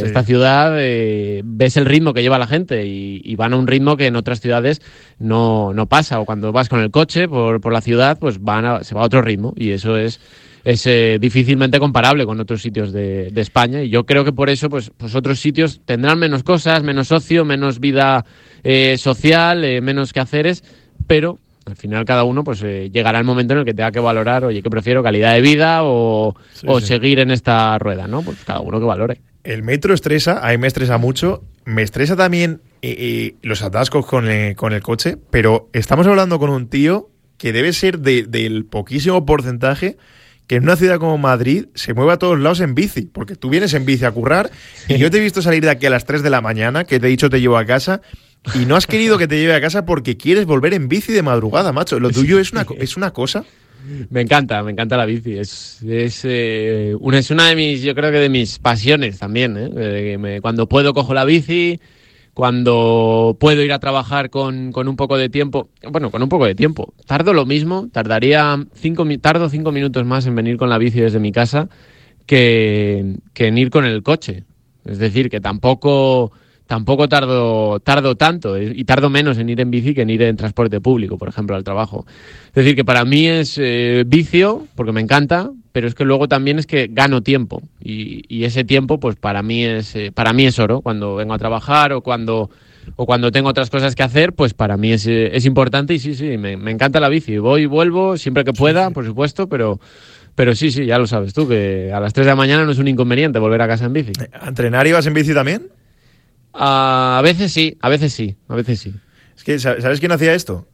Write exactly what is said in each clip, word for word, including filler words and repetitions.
sí. esta ciudad eh, ves el ritmo que lleva la gente y, y van a un ritmo que en otras ciudades no, no pasa. O cuando vas con el coche por, por la ciudad, pues van a, se va a otro ritmo y eso es, es eh, difícilmente comparable con otros sitios de, de España. Y yo creo que por eso pues, pues otros sitios tendrán menos cosas, menos ocio, menos vida eh, social, eh, menos quehaceres, pero al final cada uno pues eh, llegará el momento en el que tenga que valorar, oye, ¿qué prefiero? ¿Calidad de vida o, sí, o sí. seguir en esta rueda? ¿No? Pues cada uno que valore. El metro estresa, a mí me estresa mucho. Me estresa también eh, eh, los atascos con, eh, con el coche, pero estamos hablando con un tío que debe ser de, del poquísimo porcentaje que en una ciudad como Madrid se mueve a todos lados en bici, porque tú vienes en bici a currar y yo te he visto salir de aquí a las tres de la mañana, que te he dicho te llevo a casa, y no has querido que te lleve a casa porque quieres volver en bici de madrugada, macho. Lo tuyo es una, es una cosa... Me encanta, me encanta la bici. Es, es, eh, una, es una de mis, yo creo que de mis pasiones también. ¿eh? Eh, me, cuando puedo cojo la bici, cuando puedo ir a trabajar con, con un poco de tiempo, bueno, con un poco de tiempo. Tardo lo mismo, tardaría cinco, tardo cinco minutos más en venir con la bici desde mi casa que, que en ir con el coche. Es decir, que tampoco... Tampoco tardo, tardo tanto y tardo menos en ir en bici que en ir en transporte público, por ejemplo, al trabajo. Es decir, que para mí es eh, vicio, porque me encanta, pero es que luego también es que gano tiempo y, y ese tiempo pues para mí es eh, para mí es oro. Cuando vengo a trabajar o cuando o cuando tengo otras cosas que hacer, pues para mí es, eh, es importante y sí, sí, me, me encanta la bici. Voy y vuelvo siempre que pueda, por supuesto, pero... Pero sí, sí, ya lo sabes tú, que a las tres de la mañana no es un inconveniente volver a casa en bici. ¿A entrenar ibas en bici también? Uh, a veces sí, a veces sí, a veces sí. Es que, ¿sabes quién hacía esto?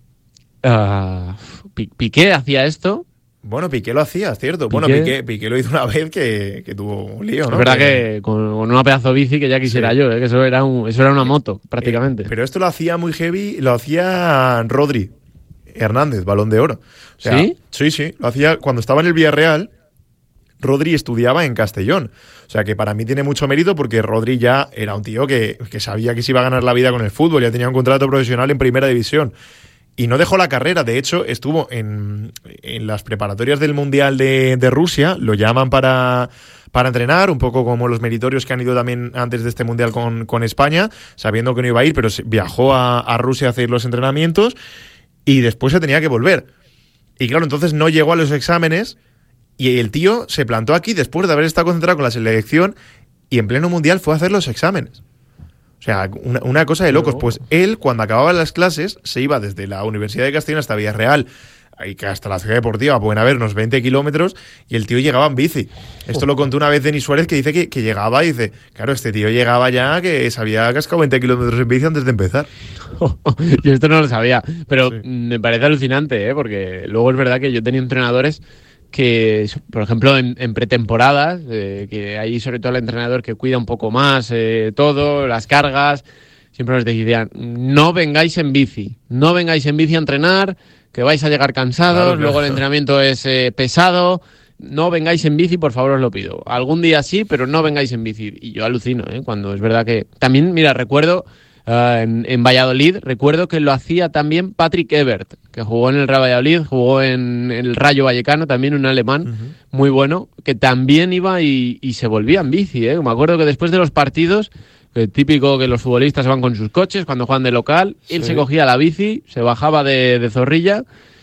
Uh, Piqué hacía esto. Bueno, Piqué lo hacía, es cierto. Piqué. Bueno, Piqué, Piqué lo hizo una vez que, que tuvo un lío, ¿no? Es verdad que, que con, con una pedazo de bici que ya quisiera sí. yo, ¿eh? Que eso era, un, eso era una moto, prácticamente. Eh, pero esto lo hacía muy heavy, lo hacía Rodri Hernández, Balón de Oro. O sea, ¿sí? Sí, sí, lo hacía cuando estaba en el Villarreal. Rodri estudiaba en Castellón. O sea que para mí tiene mucho mérito porque Rodri ya era un tío que, que sabía que se iba a ganar la vida con el fútbol, ya tenía un contrato profesional en primera división. Y no dejó la carrera, de hecho estuvo en, en las preparatorias del Mundial de, de Rusia, lo llaman para, para entrenar, un poco como los meritorios que han ido también antes de este Mundial con, con España, sabiendo que no iba a ir, pero viajó a, a Rusia a hacer los entrenamientos y después se tenía que volver. Y claro, entonces no llegó a los exámenes. Y el tío se plantó aquí después de haber estado concentrado con la selección y en pleno mundial fue a hacer los exámenes. O sea, una, una cosa de locos. Pues él, cuando acababan las clases, se iba desde la Universidad de Castellón hasta Villarreal, y que hasta la ciudad deportiva, pueden haber unos veinte kilómetros, y el tío llegaba en bici. Esto lo contó una vez Denis Suárez, que dice que, que llegaba y dice, claro, este tío llegaba ya que se había cascado veinte kilómetros en bici antes de empezar. Yo esto no lo sabía, pero Sí. me parece alucinante, ¿eh? Porque luego es verdad que yo tenía entrenadores que, por ejemplo, en, en pretemporadas, eh, que ahí sobre todo el entrenador que cuida un poco más eh, todo, las cargas, siempre nos decían, no vengáis en bici, no vengáis en bici a entrenar, que vais a llegar cansados, Claro, claro. luego el entrenamiento es eh, pesado, no vengáis en bici, por favor os lo pido. Algún día sí, pero no vengáis en bici. Y yo alucino, ¿eh? Cuando es verdad que... También, mira, recuerdo... Uh, en, en Valladolid, recuerdo que lo hacía también Patrick Ebert, que jugó en el Real Valladolid, jugó en el Rayo Vallecano, también un alemán uh-huh. muy bueno, que también iba y, y se volvía en bici, ¿eh? Me acuerdo que después de los partidos, que típico que los futbolistas van con sus coches cuando juegan de local, sí. él se cogía la bici, se bajaba de, de Zorrilla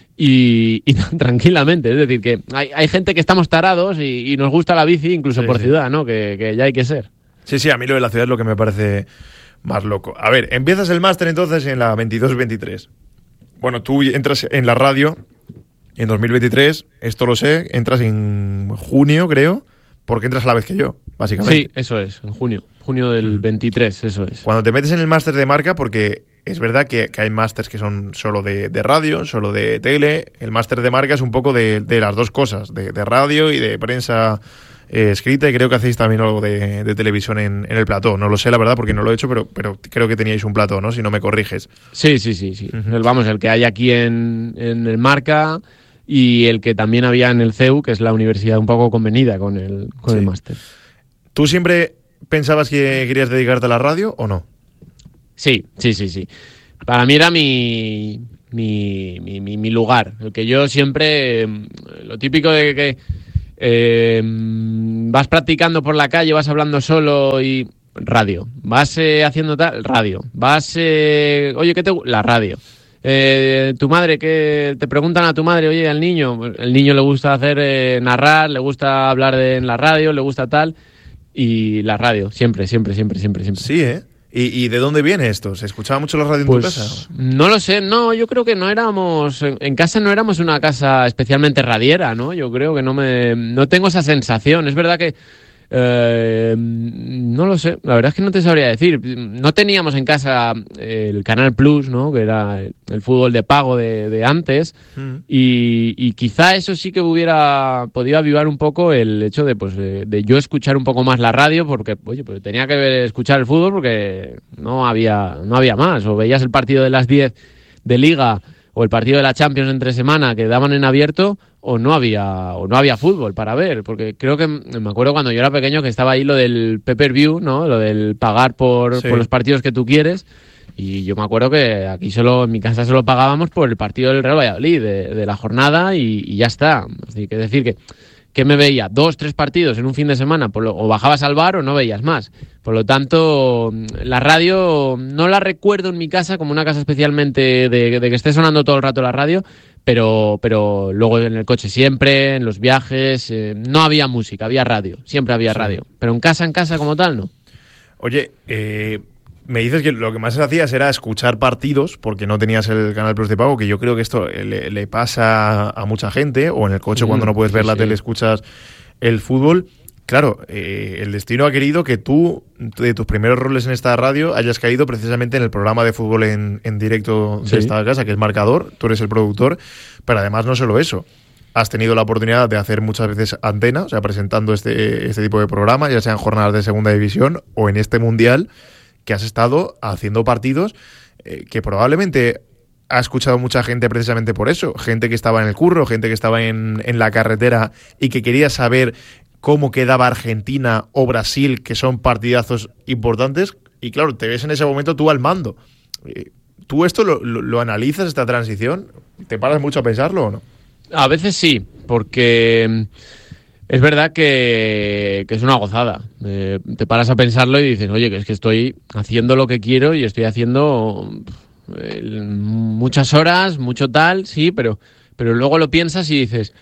y, y tranquilamente, es decir, que hay, hay gente que estamos tarados y, y nos gusta la bici incluso sí, por sí. ciudad, ¿no? Que, que ya hay que ser. Sí, sí, a mí lo de la ciudad es lo que me parece... más loco. A ver, empiezas el máster entonces en la veintidós veintitrés. Bueno, tú entras en la radio en dos mil veintitrés, esto lo sé, entras en junio, creo, porque entras a la vez que yo, básicamente. Sí, eso es, en junio. Junio del veintitrés, eso es. Cuando te metes en el máster de marca, porque es verdad que, que hay másters que son solo de, de radio, solo de tele, el máster de marca es un poco de, de las dos cosas, de, de radio y de prensa... Eh, escrita, y creo que hacéis también algo de, de televisión en, en el plató. No lo sé, la verdad, porque no lo he hecho, pero, pero creo que teníais un plató, ¿no? Si no me corriges. Sí, sí, sí. sí. Uh-huh. El, vamos, el que hay aquí en, en el Marca y el que también había en el C E U, que es la universidad un poco convenida con el, con sí. el máster. ¿Tú siempre pensabas que querías dedicarte a la radio o no? Sí, sí, sí, sí. Para mí era mi, mi, mi, mi, mi lugar. El que yo siempre... Lo típico de que... Eh, vas practicando por la calle, vas hablando solo y radio. Vas eh, haciendo tal, radio. Vas, eh, oye, ¿qué te gu-? La radio. Eh, tu madre, que te preguntan a tu madre, oye, al niño, el niño le gusta hacer eh, narrar, le gusta hablar de, en la radio, le gusta tal, y la radio, siempre, siempre, siempre, siempre, siempre. Sí, ¿eh? ¿Y, ¿Y de dónde viene esto? ¿Se escuchaba mucho la radio en Pues, tu casa? No lo sé, no, yo creo que no éramos, en, en casa no éramos una casa especialmente radiera, ¿no? Yo creo que no me, no tengo esa sensación, es verdad que Eh, no lo sé, la verdad es que no te sabría decir. No teníamos en casa el Canal Plus, ¿no? Que era el fútbol de pago de, de antes, mm. y, y quizá eso sí que hubiera podido avivar un poco el hecho de, pues, de, de yo escuchar un poco más la radio, porque, oye, pues tenía que ver, escuchar el fútbol porque no había, no había más. O veías el partido de las diez de Liga o el partido de la Champions entre semana que daban en abierto, o no había o no había fútbol para ver, porque creo que me acuerdo cuando yo era pequeño que estaba ahí lo del pay-per-view, ¿no? Lo del pagar por, sí. por los partidos que tú quieres, y yo me acuerdo que aquí solo en mi casa solo pagábamos por el partido del Real Valladolid de, de la jornada y, y ya está. Así que decir que que me veía dos, tres partidos en un fin de semana, por lo, o bajabas al bar o no veías más. Por lo tanto, la radio no la recuerdo en mi casa como una casa especialmente de, de que esté sonando todo el rato la radio, pero, pero luego en el coche siempre, en los viajes, eh, no había música, había radio, siempre había sí. radio. Pero en casa, en casa como tal, no. Oye, eh... me dices que lo que más hacías era escuchar partidos porque no tenías el Canal Plus de pago, que yo creo que esto le, le pasa a mucha gente, o en el coche mm, cuando no puedes ver sí, la sí. tele escuchas el fútbol. Claro, eh, el destino ha querido que tú, de tus primeros roles en esta radio, hayas caído precisamente en el programa de fútbol en, en directo de sí. esta casa, que es Marcador, tú eres el productor, pero además no solo eso. Has tenido la oportunidad de hacer muchas veces antena, o sea, presentando este, este tipo de programa, ya sea en jornadas de segunda división o en este mundial, que has estado haciendo partidos eh, que probablemente ha escuchado mucha gente precisamente por eso. Gente que estaba en el curro, gente que estaba en, en la carretera y que quería saber cómo quedaba Argentina o Brasil, que son partidazos importantes. Y claro, te ves en ese momento tú al mando. Eh, ¿Tú esto lo, lo, lo analizas, esta transición? ¿Te paras mucho a pensarlo o no? A veces sí, porque es verdad que, que es una gozada. Eh, te paras a pensarlo y dices, oye, que es que estoy haciendo lo que quiero y estoy haciendo eh, muchas horas, mucho tal, sí, pero, pero luego lo piensas y dices,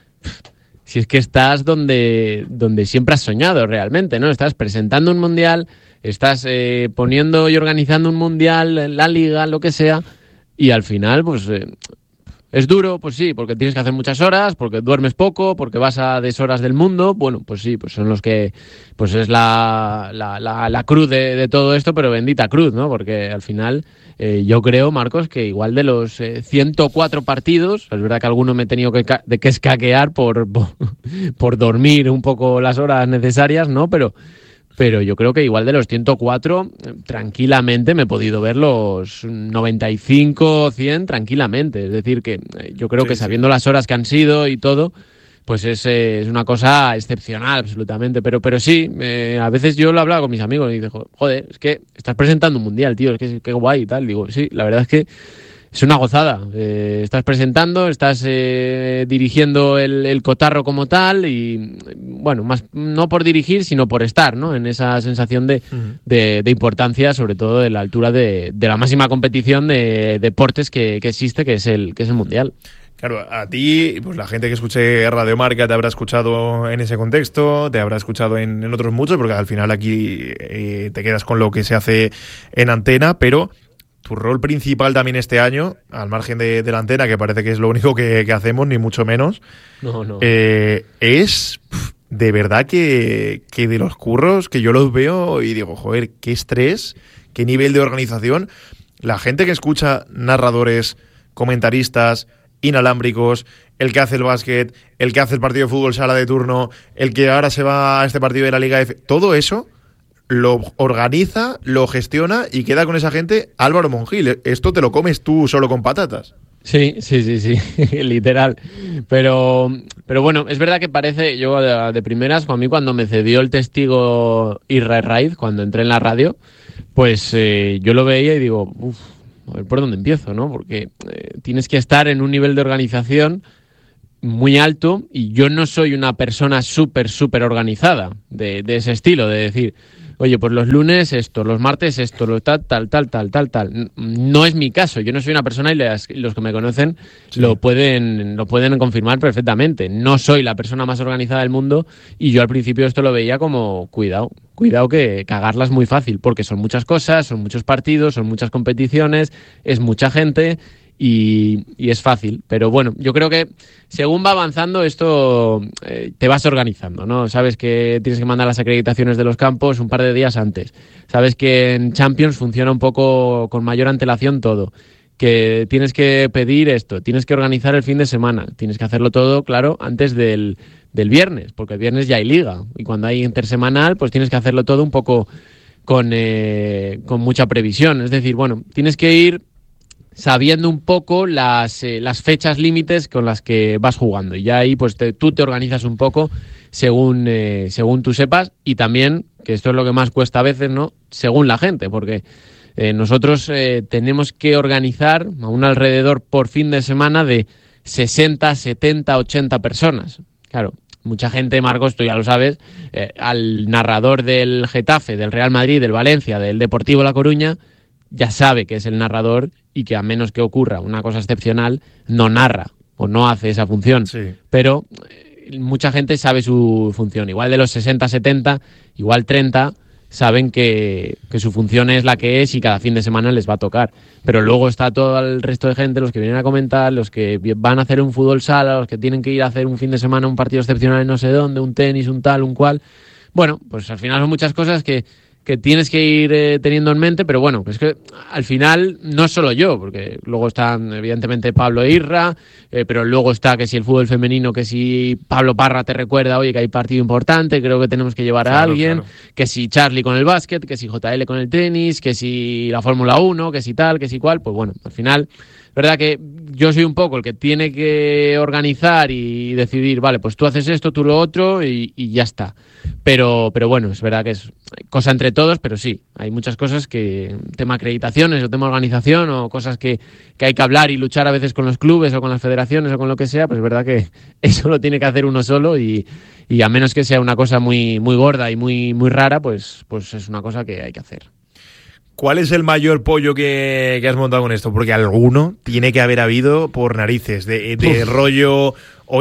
si es que estás donde, donde siempre has soñado realmente, ¿no? Estás presentando un mundial, estás eh, poniendo y organizando un mundial, la liga, lo que sea, y al final, pues... Eh, ¿es duro? Pues sí, porque tienes que hacer muchas horas, porque duermes poco, porque vas a deshoras del mundo. Bueno, pues sí, pues son los que... Pues es la, la, la, la cruz de, de todo esto, pero bendita cruz, ¿no? Porque al final eh, yo creo, Marcos, que igual de los eh, ciento cuatro partidos, es verdad que alguno me he tenido que, de que escaquear por, por, por dormir un poco las horas necesarias, ¿no? Pero... Pero yo creo que igual de los ciento cuatro, tranquilamente me he podido ver los noventa y cinco, cien tranquilamente. Es decir, que yo creo sí, que sabiendo sí. las horas que han sido y todo, pues es, es una cosa excepcional, absolutamente. Pero, pero sí, eh, a veces yo lo he hablado con mis amigos y digo, joder, es que estás presentando un mundial, tío, es que qué guay y tal. Digo, sí, la verdad es que es una gozada. Eh, estás presentando, estás eh, dirigiendo el, el cotarro como tal y, bueno, más no por dirigir, sino por estar, ¿no? En esa sensación de, uh-huh. de, de importancia, sobre todo de la altura de, de la máxima competición de deportes que, que existe, que es el que es el Mundial. Claro, a ti, pues la gente que escuche Radio Marca te habrá escuchado en ese contexto, te habrá escuchado en, en otros muchos, porque al final aquí eh, te quedas con lo que se hace en antena, pero... Tu rol principal también este año, al margen de, de la antena, que parece que es lo único que, que hacemos, ni mucho menos, no, no. Eh, es pff, de verdad que, que de los curros que yo los veo y digo, joder, qué estrés, qué nivel de organización. La gente que escucha narradores, comentaristas, inalámbricos, el que hace el básquet, el que hace el partido de fútbol sala de turno, el que ahora se va a este partido de la Liga F, todo eso... lo organiza, lo gestiona y queda con esa gente Álvaro Mongil. ¿Esto te lo comes tú solo con patatas? Sí, sí, sí, sí, literal. Pero, pero bueno, es verdad que parece, yo de, de primeras, a mí cuando me cedió el testigo Israel Raiz, cuando entré en la radio, pues eh, yo lo veía y digo, uff, a ver por dónde empiezo, ¿no? Porque eh, tienes que estar en un nivel de organización muy alto y yo no soy una persona súper, súper organizada de, de ese estilo, de decir, oye, pues los lunes esto, los martes esto, lo tal, tal, tal, tal, tal, tal. No es mi caso, yo no soy una persona y las, los que me conocen sí. lo pueden lo pueden confirmar perfectamente. No soy la persona más organizada del mundo y yo al principio esto lo veía como, cuidado, cuidado que cagarla es muy fácil, porque son muchas cosas, son muchos partidos, son muchas competiciones, es mucha gente... Y, y es fácil, pero bueno, yo creo que según va avanzando esto eh, te vas organizando, ¿no? Sabes que tienes que mandar las acreditaciones de los campos un par de días antes, sabes que en Champions funciona un poco con mayor antelación todo, que tienes que pedir esto, tienes que organizar el fin de semana, tienes que hacerlo todo, claro, antes del, del viernes, porque el viernes ya hay liga, y cuando hay intersemanal pues tienes que hacerlo todo un poco con, eh, con mucha previsión, es decir, bueno, tienes que ir sabiendo un poco las, eh, las fechas límites con las que vas jugando. Y ya ahí pues te, tú te organizas un poco según, eh, según tú sepas y también, que esto es lo que más cuesta a veces, ¿no? Según la gente, porque eh, nosotros eh, tenemos que organizar a un alrededor por fin de semana de sesenta, setenta, ochenta personas. Claro, mucha gente, Marcos, tú ya lo sabes, eh, al narrador del Getafe, del Real Madrid, del Valencia, del Deportivo La Coruña, ya sabe que es el narrador y que a menos que ocurra una cosa excepcional, no narra o no hace esa función. Sí. Pero eh, mucha gente sabe su función. Igual de los sesenta, setenta, igual treinta, saben que, que su función es la que es y cada fin de semana les va a tocar. Pero luego está todo el resto de gente, los que vienen a comentar, los que van a hacer un fútbol sala, los que tienen que ir a hacer un fin de semana un partido excepcional en no sé dónde, un tenis, un tal, un cual. Bueno, pues al final son muchas cosas que que tienes que ir eh, teniendo en mente, pero bueno, es que al final no es solo yo, porque luego están evidentemente Pablo e Irra, eh, pero luego está que si el fútbol femenino, que si Pablo Parra te recuerda, oye, que hay partido importante, creo que tenemos que llevar a claro, alguien, claro. Que si Charlie con el básquet, que si J L con el tenis, que si la Fórmula uno, que si tal, que si cual, pues bueno, al final... verdad que yo soy un poco el que tiene que organizar y decidir, vale, pues tú haces esto, tú lo otro y, y ya está. Pero, pero bueno, es verdad que es cosa entre todos, pero sí, hay muchas cosas que, tema acreditaciones o tema organización o cosas que, que hay que hablar y luchar a veces con los clubes o con las federaciones o con lo que sea, pues es verdad que eso lo tiene que hacer uno solo y, y a menos que sea una cosa muy, muy gorda y muy, muy rara, pues, pues es una cosa que hay que hacer. ¿Cuál es el mayor pollo que, que has montado con esto? Porque alguno tiene que haber habido por narices, de, de rollo,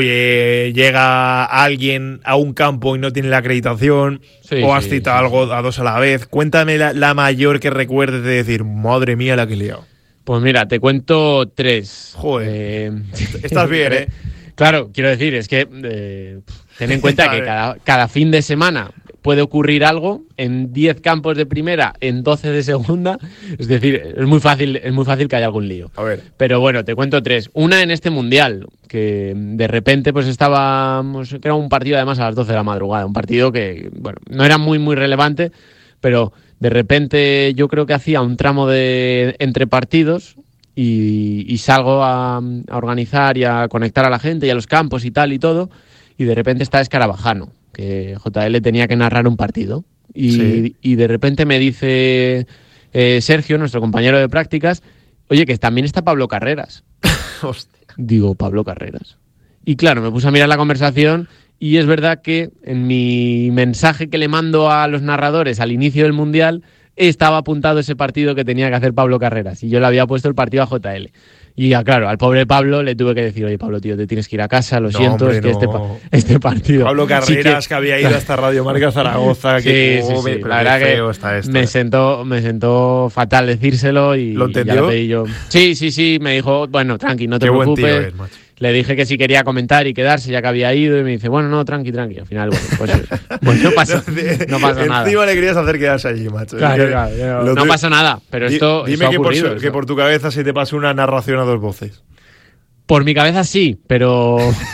oye, llega alguien a un campo y no tiene la acreditación, sí, o has sí, citado sí, algo sí. a dos a la vez. Cuéntame la, la mayor que recuerdes de decir, madre mía la que he liado. Pues mira, te cuento tres. Joder, eh, estás bien, ¿eh? Claro, quiero decir, es que eh, ten en cuenta que cada, cada fin de semana puede ocurrir algo en diez campos de primera, en doce de segunda, es decir, es muy fácil, es muy fácil que haya algún lío. A ver. Pero bueno, te cuento tres. Una en este mundial, que de repente pues estábamos, que era un partido además a las doce de la madrugada, un partido que, bueno, no era muy muy relevante, pero de repente yo creo que hacía un tramo de entre partidos y, y salgo a, a organizar y a conectar a la gente y a los campos y tal y todo, y de repente está Escarabajano, que J L tenía que narrar un partido y, sí. y de repente me dice eh, Sergio, nuestro compañero de prácticas, oye, que también está Pablo Carreras. Hostia. Digo, Pablo Carreras. Y claro, me puse a mirar la conversación y es verdad que en mi mensaje que le mando a los narradores al inicio del Mundial estaba apuntado ese partido que tenía que hacer Pablo Carreras y yo le había puesto el partido a J L. Y claro, al pobre Pablo le tuve que decir, oye, Pablo, tío, te tienes que ir a casa, lo no, siento, hombre, es que no. este, pa- este partido... Pablo Carreras, sí que... que había ido hasta Radio Marca Zaragoza, que sí, oh, sí, sí. Me, la verdad que está esto, me, eh. sentó, me sentó fatal decírselo y ¿Lo entendió? ya le pedí yo. Sí, sí, sí, me dijo, bueno, tranqui, no te Qué preocupes. Buen tío es, macho. Le dije que si quería comentar y quedarse ya que había ido y me dice, bueno, no, tranqui, tranqui. Al final, bueno, pues, pues no pasó, no pasó nada. Encima le querías hacer quedarse allí, macho. Claro, claro, claro. No pasó nada, pero esto Dime esto que, ocurrido, por su, que por tu cabeza se te pasó una narración a dos voces. Por mi cabeza sí, pero...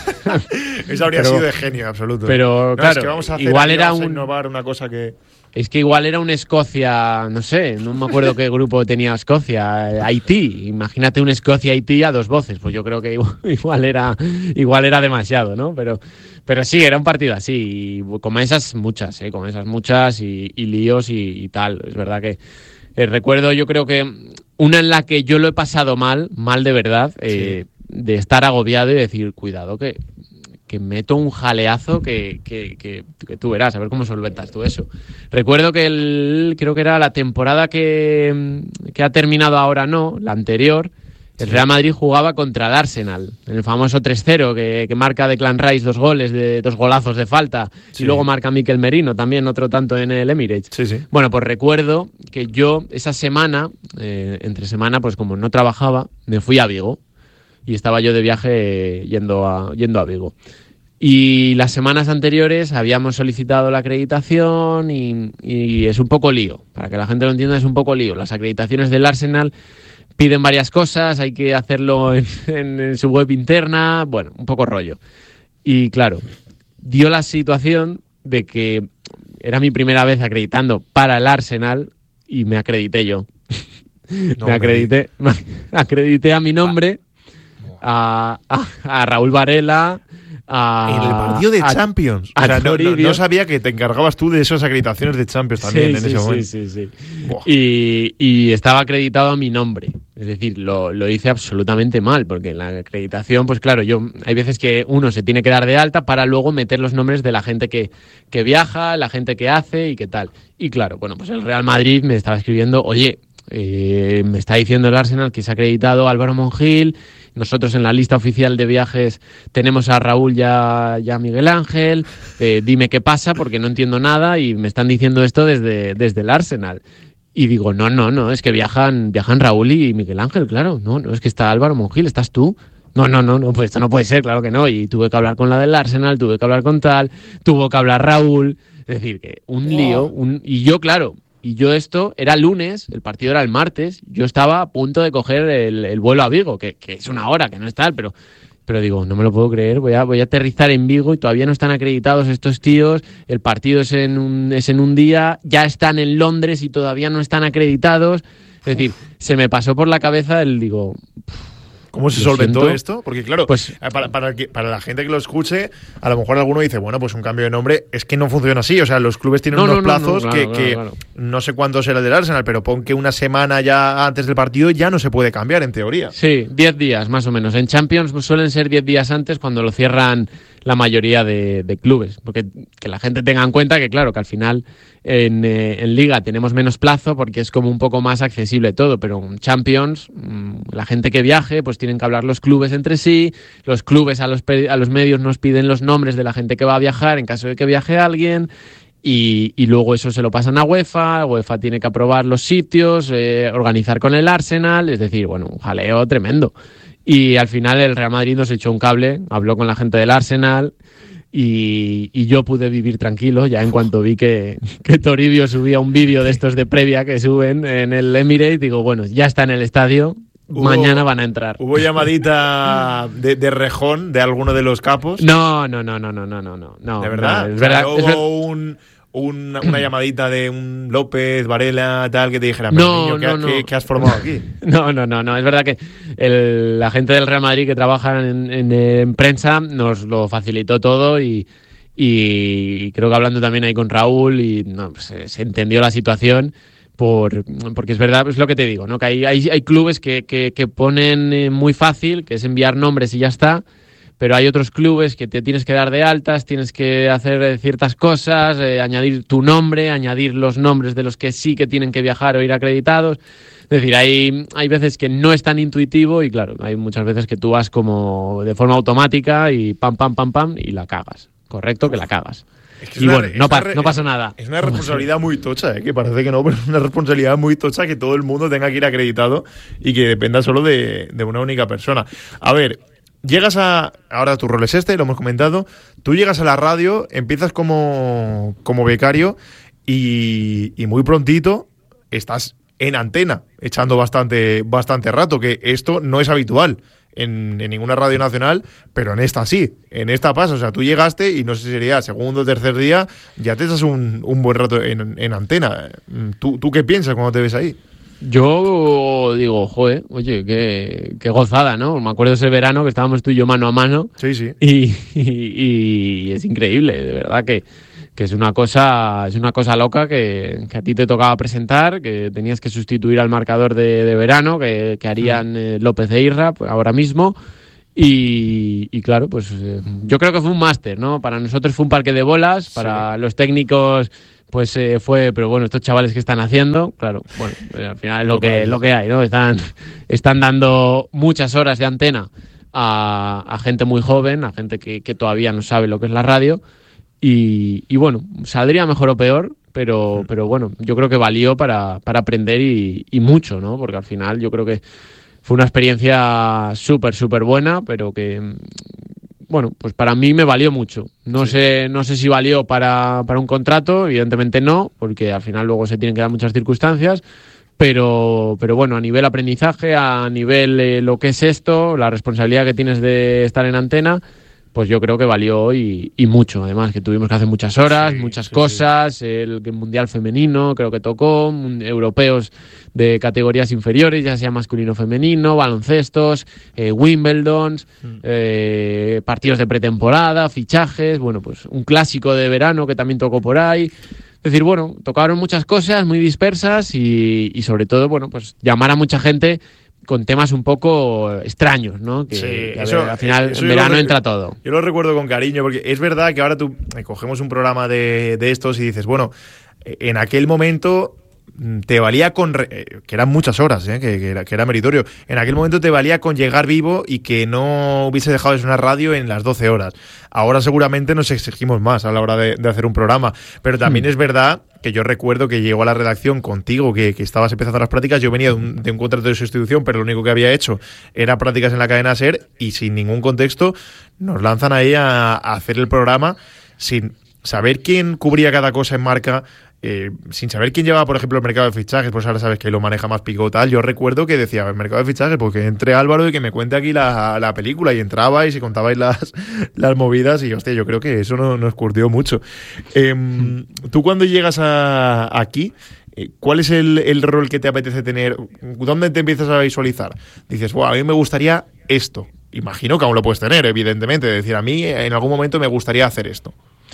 Eso habría pero, sido de genio absoluto. Pero no, claro, es que vamos a hacer igual aquí, era vamos un... a innovar una cosa que... Es que igual era un Escocia, no sé, no me acuerdo qué grupo tenía Escocia, Haití. Imagínate un Escocia-Haití a dos voces, pues yo creo que igual, igual era igual era demasiado, ¿no? Pero pero sí, era un partido así, y con esas muchas, ¿eh? Con esas muchas y, y líos y, y tal. Es verdad que eh, recuerdo, yo creo que una en la que yo lo he pasado mal, mal de verdad, eh, sí. de estar agobiado y decir, cuidado, que, que meto un jaleazo que, que, que, que tú verás, a ver cómo solventas tú eso. Recuerdo que el, creo que era la temporada que, que ha terminado ahora, no, la anterior, el Real Madrid jugaba contra el Arsenal, en el famoso tres cero, que, que marca Declan Rice dos goles, de dos golazos de falta, sí. Y luego marca Mikel Merino, también otro tanto en el Emirates. Sí, sí. Bueno, pues recuerdo que yo esa semana, eh, entre semana, pues como no trabajaba, me fui a Vigo, y estaba yo de viaje yendo a, yendo a Vigo. Y las semanas anteriores habíamos solicitado la acreditación y, y es un poco lío, para que la gente lo entienda, es un poco lío. Las acreditaciones del Arsenal piden varias cosas, hay que hacerlo en, en, en su web interna, bueno, un poco rollo. Y claro, dio la situación de que era mi primera vez acreditando para el Arsenal y me acredité yo. No, me acredité, me acredité a mi nombre, a, a, a Raúl Varela... A, en el partido de a, Champions. A, o sea, no, no, no sabía que te encargabas tú de esas acreditaciones de Champions también sí, en sí, ese momento. Sí, sí, sí. Y, y estaba acreditado a mi nombre. Es decir, lo, lo hice absolutamente mal, porque en la acreditación, pues claro, yo hay veces que uno se tiene que dar de alta para luego meter los nombres de la gente que, que viaja, la gente que hace y qué tal. Y claro, bueno, pues el Real Madrid me estaba escribiendo, oye, eh, me está diciendo el Arsenal que se ha acreditado Álvaro Monjil. Nosotros en la lista oficial de viajes tenemos a Raúl y a, y a Miguel Ángel. Eh, dime qué pasa porque no entiendo nada y me están diciendo esto desde, desde el Arsenal. Y digo, no, no, no, es que viajan, viajan Raúl y Miguel Ángel, claro. No, no, es que está Álvaro Monjil, ¿estás tú? No, no, no, no, pues esto no puede ser, claro que no. Y tuve que hablar con la del Arsenal, tuve que hablar con tal, tuvo que hablar Raúl. Es decir, que un lío. Un, y yo, claro... Y yo esto, era lunes, el partido era el martes, yo estaba a punto de coger el, el vuelo a Vigo, que, que es una hora, que no es tal, pero, pero digo, no me lo puedo creer, voy a, voy a aterrizar en Vigo y todavía no están acreditados estos tíos, el partido es en un, es en un día, ya están en Londres y todavía no están acreditados. Es decir, se me pasó por la cabeza el, digo... ¿Cómo se solventó siento. esto? Porque claro, pues, para, para, que, para la gente que lo escuche, a lo mejor alguno dice, bueno, pues un cambio de nombre, es que no funciona así. O sea, los clubes tienen no, unos no, no, plazos no, claro, que, claro, que claro. no sé cuándo será el del Arsenal, pero pon que una semana ya antes del partido ya no se puede cambiar, en teoría. Sí, diez días más o menos. En Champions pues, suelen ser diez días antes cuando lo cierran la mayoría de, de clubes. Porque que la gente tenga en cuenta que, claro, que al final en, eh, en Liga tenemos menos plazo porque es como un poco más accesible todo, pero en Champions, mmm, la gente que viaje, pues tienen que hablar los clubes entre sí, los clubes a los, a los medios nos piden los nombres de la gente que va a viajar en caso de que viaje alguien. Y, y luego eso se lo pasan a UEFA, UEFA tiene que aprobar los sitios, eh, organizar con el Arsenal, es decir, bueno, un jaleo tremendo. Y al final el Real Madrid nos echó un cable, habló con la gente del Arsenal y, y yo pude vivir tranquilo ya en cuanto vi que, que Toribio subía un vídeo de estos de previa que suben en el Emirates, digo, bueno, ya está en el estadio, hubo, mañana van a entrar. ¿Hubo llamadita de, de rejón de alguno de los capos? No, no, no, no, no, no, no. no ¿De verdad? No, es o sea, verdad ¿hubo es ver... un... Una, una llamadita de un López, Varela, tal, que te dijera, no, niño, ¿qué, no, no. ¿qué, ¿qué has formado aquí? No, no, no, no. Es verdad que el, la gente del Real Madrid que trabaja en, en, en prensa nos lo facilitó todo y, y creo que hablando también ahí con Raúl y no, pues, se, se entendió la situación. Por, porque es verdad, es lo que te digo, ¿no? Que hay, hay, hay clubes que, que, que ponen muy fácil, que es enviar nombres y ya está. Pero hay otros clubes que te tienes que dar de altas, tienes que hacer ciertas cosas, eh, añadir tu nombre, añadir los nombres de los que sí que tienen que viajar o ir acreditados. Es decir, hay, hay veces que no es tan intuitivo y claro, hay muchas veces que tú vas como de forma automática y pam, pam, pam, pam y la cagas. Correcto, que la cagas. Es que es y una, bueno, no, pa re, no pasa nada. Es una responsabilidad muy tocha, ¿eh? Que parece que no, pero es una responsabilidad muy tocha que todo el mundo tenga que ir acreditado y que dependa solo de, de una única persona. A ver... Llegas a... Ahora tu rol es este, lo hemos comentado. Tú llegas a la radio, empiezas como, como becario y, y muy prontito estás en antena, echando bastante, bastante rato, que esto no es habitual en, en ninguna radio nacional, pero en esta sí, en esta pasa. O sea, tú llegaste y no sé si sería segundo o tercer día, ya te echas un, un buen rato en, en antena. ¿Tú, ¿Tú qué piensas cuando te ves ahí? Yo digo, joder, oye, qué, qué gozada, ¿no? Me acuerdo ese verano que estábamos tú y yo mano a mano. Sí, sí. Y, y, y es increíble, de verdad que, que es una cosa, es una cosa loca que, que a ti te tocaba presentar, que tenías que sustituir al marcador de, de verano, que, que harían eh, López e Irra ahora mismo. Y, y claro, pues eh, yo creo que fue un máster, ¿no? Para nosotros fue un parque de bolas, para sí. los técnicos pues eh, fue, pero bueno, estos chavales que están haciendo, claro, bueno, eh, al final es lo que, lo que hay, ¿no? Están, están dando muchas horas de antena a, a gente muy joven, a gente que, que todavía no sabe lo que es la radio y, y bueno, saldría mejor o peor, pero, pero bueno, yo creo que valió para, para aprender y, y mucho, ¿no? Porque al final yo creo que fue una experiencia súper, súper buena, pero que, bueno, pues para mí me valió mucho. No sí. sé no sé si valió para, para un contrato, evidentemente no, porque al final luego se tienen que dar muchas circunstancias, pero, pero bueno, a nivel aprendizaje, a nivel eh, lo que es esto, la responsabilidad que tienes de estar en antena, pues yo creo que valió y, y mucho. Además, que tuvimos que hacer muchas horas, sí, muchas sí, cosas. Sí. El, el Mundial Femenino creo que tocó, europeos de categorías inferiores, ya sea masculino o femenino, baloncestos, eh, Wimbledon, mm. eh, partidos de pretemporada, fichajes, bueno, pues un clásico de verano que también tocó por ahí. Es decir, bueno, tocaron muchas cosas muy dispersas y, y sobre todo, bueno, pues llamar a mucha gente con temas un poco extraños, ¿no? Que, sí, que eso, ver, al final eso en verano lo, entra todo. Yo lo recuerdo con cariño, porque es verdad que ahora tú eh, cogemos un programa de, de estos y dices, bueno, en aquel momento te valía con... Re, que eran muchas horas, ¿eh? que, que, era, que era meritorio. En aquel momento te valía con llegar vivo y que no hubiese dejado de sonar radio en las doce horas. Ahora seguramente nos exigimos más a la hora de, de hacer un programa. Pero también mm. es verdad que yo recuerdo que llegó a la redacción contigo, que, que estabas empezando las prácticas. Yo venía de un, de un contrato de sustitución, pero lo único que había hecho era prácticas en la cadena SER y sin ningún contexto nos lanzan ahí a, a hacer el programa sin saber quién cubría cada cosa en marca. Eh, sin saber quién llevaba, por ejemplo, el mercado de fichajes, pues ahora sabes que lo maneja más Pico tal. Yo recuerdo que decía, el mercado de fichajes, porque pues entre Álvaro y que me cuente aquí la, la película, y entrabais y contabais las, las movidas y, hostia, yo creo que eso no, nos curtió mucho. Eh, tú cuando llegas a, aquí, ¿cuál es el, el rol que te apetece tener? ¿Dónde te empiezas a visualizar? Dices, wow, a mí me gustaría esto. Imagino que aún lo puedes tener, evidentemente. Es decir, a mí en algún momento me gustaría hacer esto.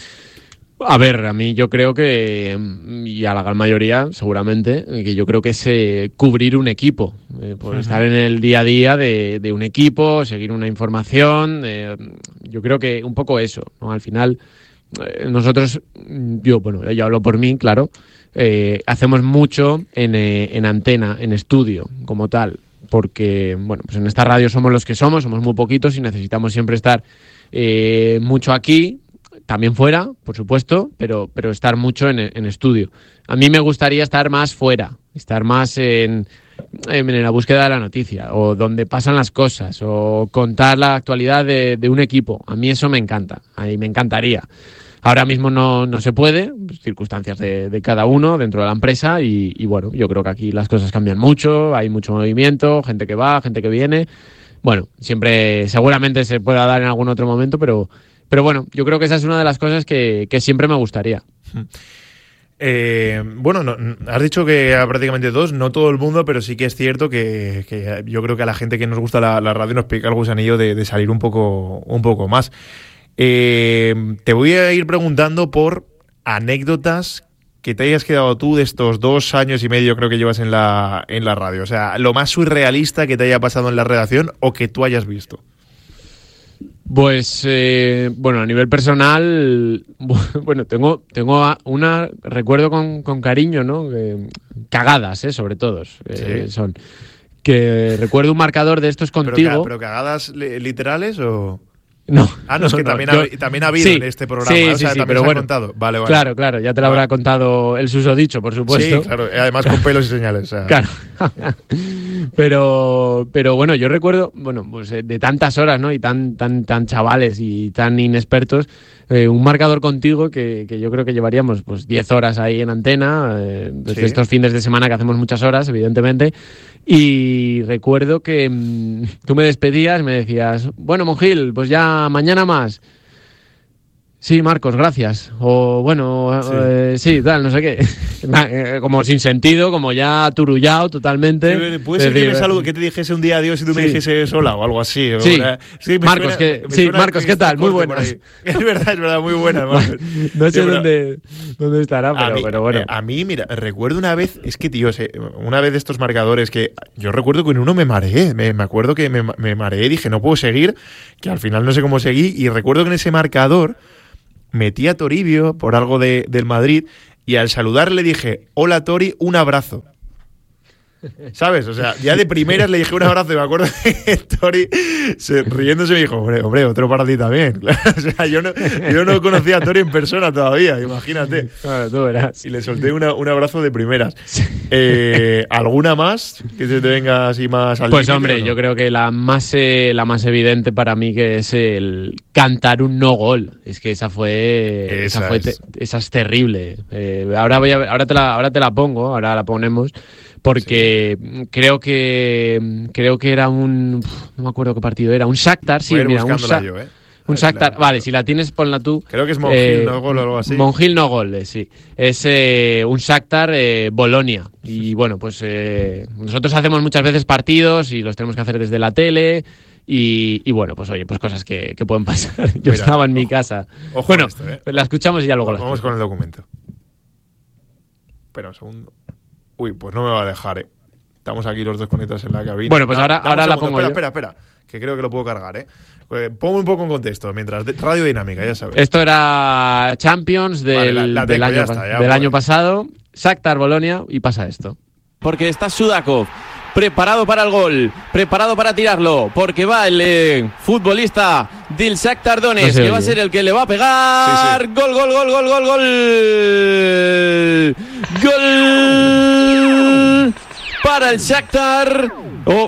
A ver, a mí yo creo que, y a la gran mayoría seguramente, que yo creo que es eh, cubrir un equipo, eh, por uh-huh. estar en el día a día de, de un equipo, seguir una información, eh, yo creo que un poco eso, ¿no? Al final, eh, nosotros, yo, bueno, yo hablo por mí, claro, eh, hacemos mucho en, eh, en antena, en estudio, como tal, porque, bueno, pues en esta radio somos los que somos, somos muy poquitos y necesitamos siempre estar eh, mucho aquí, también fuera, por supuesto, pero, pero estar mucho en, en estudio. A mí me gustaría estar más fuera, estar más en, en la búsqueda de la noticia, o donde pasan las cosas, o contar la actualidad de, de un equipo. A mí eso me encanta, a mí me encantaría. Ahora mismo no, no se puede, circunstancias de, de cada uno dentro de la empresa y, y bueno, yo creo que aquí las cosas cambian mucho, hay mucho movimiento, gente que va, gente que viene. Bueno, siempre, seguramente se pueda dar en algún otro momento, pero... Pero bueno, yo creo que esa es una de las cosas que, que siempre me gustaría. Eh, bueno, no, has dicho que a prácticamente dos, no todo el mundo, pero sí que es cierto que, que yo creo que a la gente que nos gusta la, la radio nos pica el gusanillo de, de salir un poco, un poco más. Eh, te voy a ir preguntando por anécdotas que te hayas quedado tú de estos dos años y medio creo que llevas en la, en la radio. O sea, lo más surrealista que te haya pasado en la redacción o que tú hayas visto. Pues, eh, bueno, a nivel personal, bueno, tengo tengo una, recuerdo con, con cariño, ¿no? Eh, cagadas, ¿eh? Sobre todo, eh, ¿Sí? son. Que recuerdo un marcador de estos contigo. ¿Pero, pero cagadas literales o...? No. Ah, no, es que no, también, no, ha, yo, también ha habido sí, en este programa. Sí, o sea, sí, sí, también pero se bueno, ha contado. Vale, vale. Claro, claro, ya te lo habrá contado el susodicho, por supuesto. Sí, claro, además con pelos y señales. O sea. Claro. pero, pero bueno, yo recuerdo, bueno, pues de tantas horas, ¿no? Y tan, tan, tan chavales y tan inexpertos, eh, un marcador contigo que, que yo creo que llevaríamos pues diez horas ahí en antena, eh, desde sí. estos fines de semana que hacemos muchas horas, evidentemente. Y recuerdo que mmm, tú me despedías, me decías, bueno, Mongil, pues ya mañana más. Sí, Marcos, gracias. O bueno, sí, eh, sí tal, no sé qué. Como sin sentido, como ya turullado totalmente. Sí, puede ser decir, que, me saludo, que te dijese un día adiós y tú sí. me dijese hola o algo así. Sí, sí Marcos, suena, que, sí, Marcos ¿qué tal? Muy buenas. Es verdad, es verdad, muy buenas. Marcos. No sé sí, dónde, dónde estará, pero, mí, pero bueno. Eh, a mí, mira, recuerdo una vez, es que, tío, una vez de estos marcadores que yo recuerdo que en uno me mareé. Me, me acuerdo que me, me mareé y dije, no puedo seguir, que al final no sé cómo seguí. Y recuerdo que en ese marcador metí a Toribio por algo de, del Madrid y al saludarle dije, hola Tori, un abrazo. ¿Sabes? O sea, ya de primeras le dije un abrazo y me acuerdo que Tori se, riéndose me dijo, hombre, hombre, otro para ti también. O sea, yo no, yo no conocía a Tori en persona todavía, imagínate. Claro, tú verás. Y le solté una, un abrazo de primeras. Eh, ¿Alguna más que se te venga así más al Pues límite, hombre, no? yo creo que la más, eh, la más evidente para mí que es el cantar un no gol. Es que esa fue, esa, esa, fue es. Te, esa es terrible. Eh, ahora, voy a, ahora, te la, ahora te la pongo, ahora la ponemos. Porque sí. creo que creo que era un no me acuerdo qué partido era, un Shakhtar, sí, mira, un, Sa- yo, ¿eh? un Shakhtar, vale, si la tienes ponla tú. Creo que es Monjil eh, no gol o algo así. Monjil no gol, eh, sí. Es eh, un Shakhtar eh, Bolonia y bueno, pues eh, nosotros hacemos muchas veces partidos y los tenemos que hacer desde la tele. Y, y bueno, pues oye, pues cosas que, que pueden pasar. Yo Mira, estaba en ojo, mi casa. Ojo bueno, esto, ¿eh? la escuchamos y ya luego Vamos la Vamos con el documento. Espera un segundo. Uy, pues no me va a dejar, ¿eh? Estamos aquí los dos conectados en la cabina. Bueno, pues ahora, da, ahora la pongo espera, yo. Espera, espera, espera, que creo que lo puedo cargar, ¿eh? Pues pongo un poco en contexto, mientras... De, Radio Dinámica, ya sabes. Esto era Champions del, vale, la, la del, año, está, del año pasado. Shakhtar Bolonia y pasa esto. Porque está Sudakov preparado para el gol, preparado para tirarlo, porque va el eh, futbolista del Shakhtar Donetsk, no sé, que va a ser el que le va a pegar. Sí, sí. Gol, gol, gol, gol, gol, gol. Gol para el Shakhtar. Oh.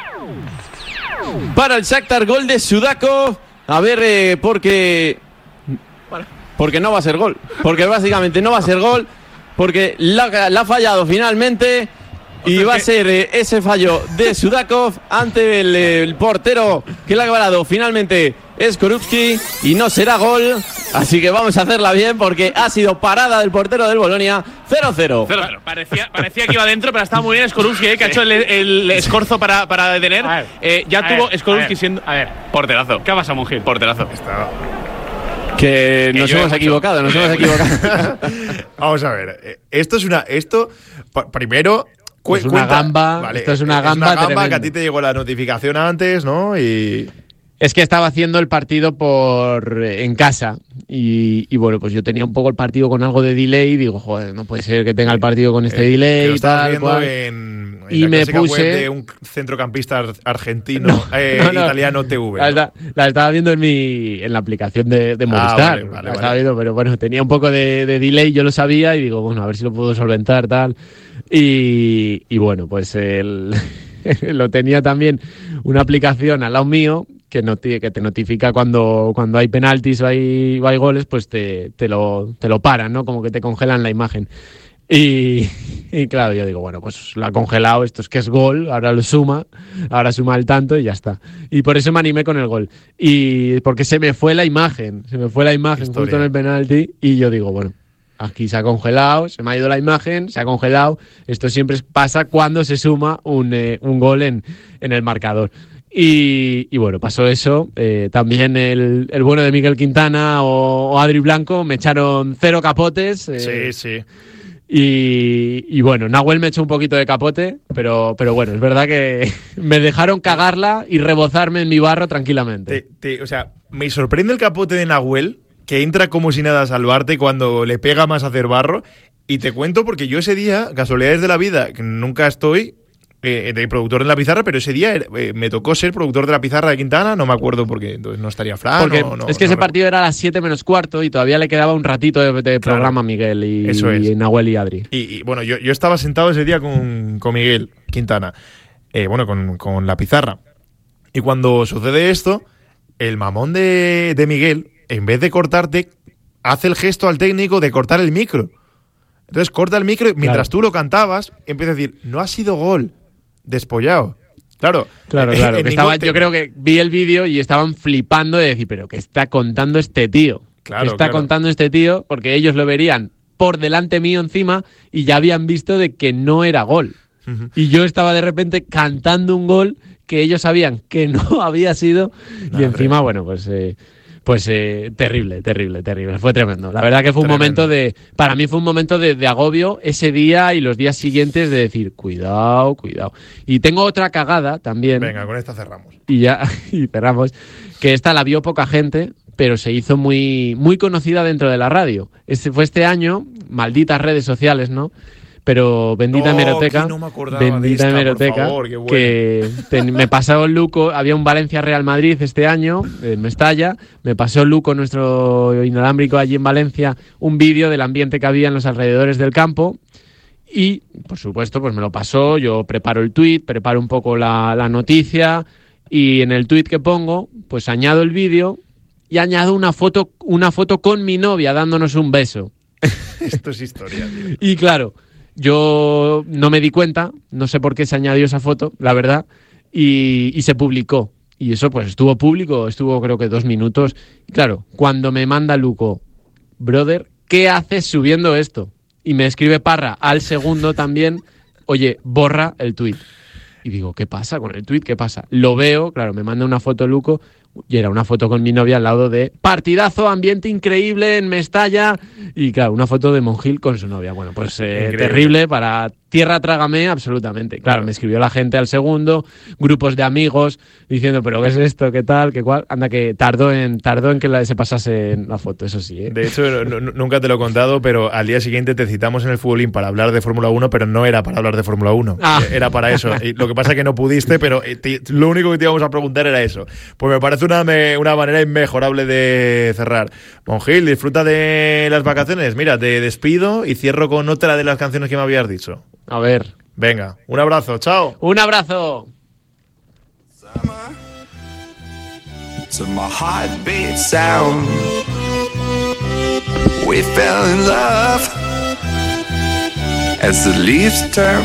Para el Shakhtar, gol de Sudakov. A ver, eh, porque... Porque no va a ser gol. Porque básicamente no va a ser gol. Porque la, la ha fallado finalmente. Y va a ser eh, ese fallo de Sudakov ante el, el portero que le ha parado finalmente Skorupski y no será gol. Así que vamos a hacerla bien porque ha sido parada del portero del Bolonia. cero cero. Parecía, parecía que iba adentro, pero estaba muy bien Skorupski, eh, que ha hecho el, el escorzo para, para detener. Ver, eh, ya tuvo Skorupski siendo. A ver, porterazo. ¿Qué pasa, Monjil? Porterazo. Está... Que nos que hemos equivocado, nos hemos equivocado. Vamos a ver. Esto es una. Esto. Primero. Cu- es una cuenta, gamba, vale, esto es una gamba, es una gamba que a ti te llegó la notificación antes, ¿no? Y es que estaba haciendo el partido por en casa y, y bueno, pues yo tenía un poco el partido con algo de delay y digo, joder, no puede ser que tenga el partido con este eh, delay lo y tal. Viendo cual. En, en y la me puse web de un centrocampista argentino no, eh, no, no, italiano T V. La, ¿no? la estaba viendo en mi en la aplicación de, de Movistar. Ah, vale, vale, la estaba vale. viendo, pero bueno, tenía un poco de, de delay, yo lo sabía y digo, bueno, a ver si lo puedo solventar tal. Y, y bueno, pues el, lo tenía también una aplicación al lado mío que, noti- que te notifica cuando, cuando hay penaltis o hay, o hay goles, pues te, te, lo, te lo paran, ¿no? Como que te congelan la imagen. Y, y claro, yo digo, bueno, pues lo ha congelado, esto es que es gol, ahora lo suma, ahora suma el tanto y ya está. Y por eso me animé con el gol. Y porque se me fue la imagen, se me fue la imagen Historia. justo en el penalti y yo digo, bueno, aquí se ha congelado, se me ha ido la imagen, se ha congelado. Esto siempre pasa cuando se suma un, eh, un gol en, en el marcador. Y, y bueno, pasó eso. Eh, también el, el bueno de Miguel Quintana o, o Adri Blanco me echaron cero capotes. Sí, Eh, sí. Y, y bueno, Nahuel me echó un poquito de capote, pero, pero bueno, es verdad que me dejaron cagarla y rebozarme en mi barro tranquilamente. Te, te, o sea, me sorprende el capote de Nahuel, que entra como si nada a salvarte cuando le pega más a hacer barro. Y te cuento porque yo ese día, casualidades de la vida, que nunca estoy eh, de productor de la pizarra, pero ese día eh, me tocó ser productor de la pizarra de Quintana, no me acuerdo porque entonces no estaría Fran. Porque no, no, es que no, ese no. partido era a las siete menos cuarto y todavía le quedaba un ratito de, de claro, programa a Miguel y, eso es. y Nahuel y Adri. Y, y bueno, yo, yo estaba sentado ese día con, con Miguel Quintana, eh, bueno, con, con la pizarra. Y cuando sucede esto, el mamón de, de Miguel, en vez de cortarte, hace el gesto al técnico de cortar el micro. Entonces corta el micro y mientras claro. tú lo cantabas, empieza a decir, no ha sido gol, despollado. Claro, claro, claro. Que estaba, yo creo que vi el vídeo y estaban flipando de decir, pero ¿qué está contando este tío? Claro, que está claro. contando este tío, porque ellos lo verían por delante mío encima y ya habían visto de que no era gol. Ujú. Y yo estaba de repente cantando un gol que ellos sabían que no había sido. Madre. Y encima, bueno, pues... Eh, Pues eh, terrible, terrible, terrible. Fue tremendo. La verdad que fue un Tremendo. momento de... Para mí fue un momento de, de agobio ese día y los días siguientes de decir, cuidado, cuidado. Y tengo otra cagada también. Venga, con esta cerramos. Y ya, y cerramos. Que esta la vio poca gente, pero se hizo muy, muy conocida dentro de la radio. Este, fue este año, malditas redes sociales, ¿no? Pero bendita Oh, hemeroteca, que no me acordaba de bendita esta, por hemeroteca, favor, qué buena. que te- me pasó Luco, había un Valencia Real Madrid este año, en Mestalla, me pasó Luco, nuestro inalámbrico allí en Valencia, un vídeo del ambiente que había en los alrededores del campo y, por supuesto, pues me lo pasó, yo preparo el tuit, preparo un poco la, la noticia y en el tuit que pongo, pues añado el vídeo y añado una foto, una foto con mi novia dándonos un beso. Esto es historia, tío. Y claro, yo no me di cuenta, no sé por qué se añadió esa foto, la verdad, y, y se publicó. Y eso pues estuvo público, estuvo creo que dos minutos. Y claro, cuando me manda Luco, brother, ¿qué haces subiendo esto? Y me escribe Parra al segundo también, oye, borra el tuit. Y digo, ¿qué pasa con el tuit? ¿Qué pasa? Lo veo, claro, me manda una foto Luco y era una foto con mi novia al lado de partidazo, ambiente increíble en Mestalla y claro, una foto de Monjil con su novia. Bueno, pues eh, Increíble. terrible para tierra trágame absolutamente. Claro, Claro. me escribió la gente al segundo, grupos de amigos diciendo, pero ¿qué es esto? ¿Qué tal? ¿Qué cual? Anda que tardó en tardó en que la- se pasase la foto, eso sí, ¿eh? De hecho, no- no- nunca te lo he contado, pero al día siguiente te citamos en el Futbolín para hablar de Fórmula uno, pero no era para hablar de Fórmula uno. Ah. Era para eso. Y lo que pasa es que no pudiste, pero eh, te- lo único que te íbamos a preguntar era eso. Pues me parece una, me- una manera inmejorable de cerrar. Monjil, disfruta de las vacaciones. Mira, te despido y cierro con otra de las canciones que me habías dicho. A ver, Venga, un abrazo, chao. un abrazo. To my heartbeat sound, we fell in love as the leaves turn